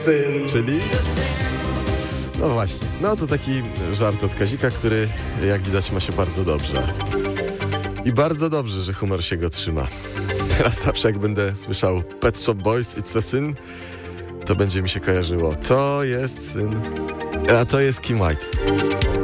Czyli? No właśnie, no to taki żart od Kazika, który jak widać ma się bardzo dobrze. I bardzo dobrze, że humor się go trzyma. Teraz zawsze jak będę słyszał Pet Shop Boys, It's a Sin, to będzie mi się kojarzyło. To jest syn, a to jest Kim White.